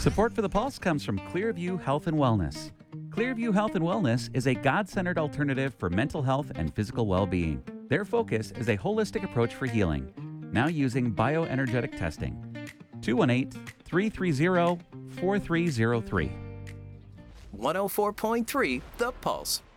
Support for the Pulse comes from Clearview Health and Wellness. Clearview Health and Wellness is a God-centered alternative for mental health and physical well-being. Their focus is a holistic approach for healing, now using bioenergetic testing. 218-330-4303. 104.3 The Pulse.